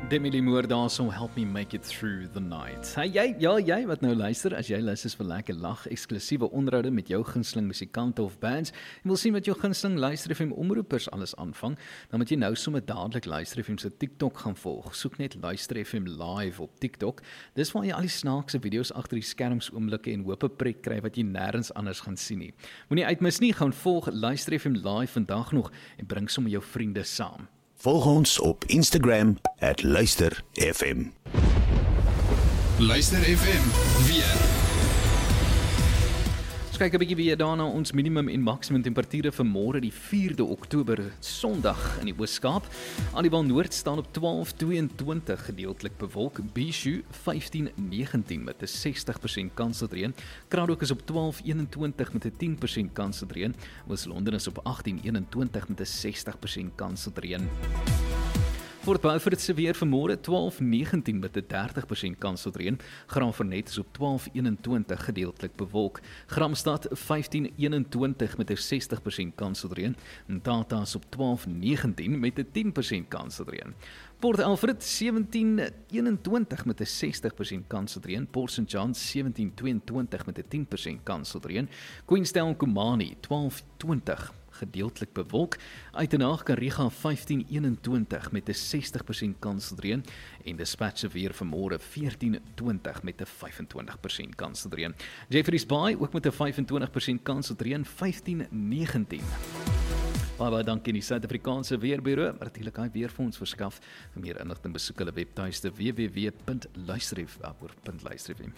Demi Lee Moore daar so Help Me Make It Through the Night. Hey, jy wat nou luister, as jy lus is vir lekker lag, eksklusiewe onderhoude met jou gunsteling musikante of bands, en wil sien wat jou gunsteling Luister FM omroepers alles aanvang, dan moet jy nou sommer dadelik Luister FM se TikTok gaan volg. Soek net Luister FM Live op TikTok. Dis waar jy al die snaakse video's agter die skerms oomblikke en hoop 'n pret kry wat jy nêrens anders gaan sien nie. Moenie uitmis nie, gaan volg Luister FM Live vandag nog en bring sommer jou vriende saam. Volg ons op Instagram @luisterfm. Luister FM weer. Kyk 'n bietjie weer daarna ons minimum en maksimum temperature vir môre die 4de Oktober Sondag in die Oos-Kaap. Aliwal Noord staan op 12:22 gedeeltelik bewolk, Bishu 15:19 met 'n 60% kans op reën. Kraddock is op 12:21 met 'n 10% kans op reën. Oos-London is op 18:21 met 'n 60% kans op reën. Fort Beaufort se weer vanmôre 12:19 met 'n 30% kans op reën. Graafrenet is op 12:21 gedeeltelik bewolk. Gramstad 15:21 met 'n 60% kans op reën. Tata is op 12:19 met 'n 10% kans op reën. Port Alfred 17:21 met 'n 60% kans op reën. Port St John 17:22 met 'n 10% kans op reën. Queenstown Komani 12:20 gedeeltelik bewolk. Uitenaag Kariga 15:21 met 'n 60% kans op reën en Dispatch se weer vanmôre 14:20 met 'n 25% kans op reën. Jeffreys Bay ook met 'n 25% kans op reën 15:19. Baie dankie die Suid-Afrikaanse Weerbureau, natuurlik hy weer vir ons verskaf. Vir meer inligting besoek hulle webtuiste www.luisterfm.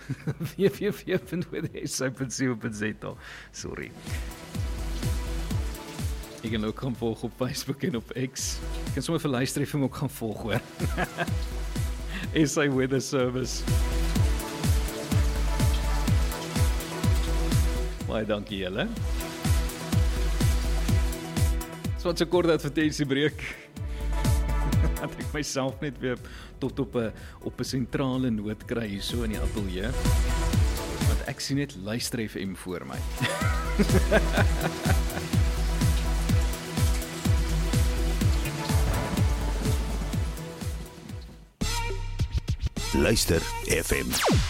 www.wsa.co.za. Sorry. Jy kan ook gaan volg op Facebook en op X. Jy kan sommer vir Luister FM ook gaan volg, hoor. SA Weather Service. Baie dankie julle. So wat so kort advertentiebreek. Dat ek myself net weer tot op 'n sentrale noot kry hier so in die ateljee. Want ek sien net Luister FM voor my. Luister FM.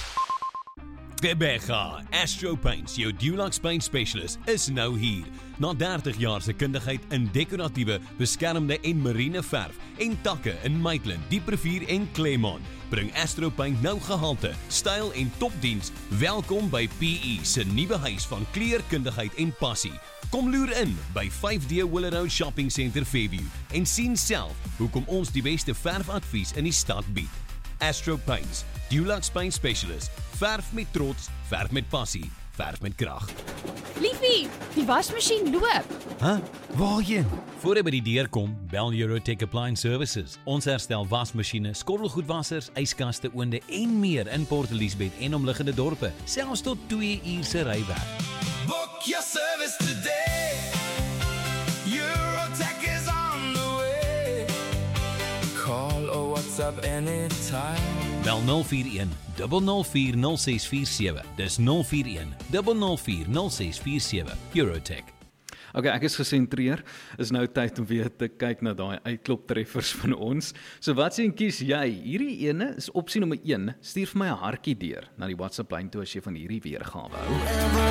Bebega, Astro Paints, jou Dulux Paint Specialist, is nou hier. Na 30 jaar se kundigheid in dekoratiewe, beskermde en marine verf en takke in Maitland, Dieprivier en Claremont, bring Astro Paint nou gehalte, styl en topdiens. Welkom by PE se nuwe huis van kleurkundigheid en passie. Kom loer in by 5D Willow Shopping Centre Fairview en sien self hoekom ons die beste verfadvies in die stad bied. Astro Paints, Dulux Paint Specialist. Verf met trots, verf met passie, verf met krag. Liefie, die wasmasjien loop. Waarheen? Voor jy by die deur kom, bel Eurotech Appliance Services. Ons herstel wasmasjiene, skottelgoedwassers, yskaste, oonde en meer in Port Elizabeth en omliggende dorpe, selfs tot 2 uur se rywerk. Book your service today. Eurotech is on the way. Call or WhatsApp anytime. Bel 041 004 0647. Dis 041 004 0647. Eurotech. Okay, ek is gesentreer. Is nou tyd om weer te kyk na daai uitkloptreffers van ons. So wat sien kies jy? Hierdie ene is opsie nommer 1. Stuur vir my 'n hartjie deur na die WhatsApp lyn toe as jy van hierdie weergawe hou.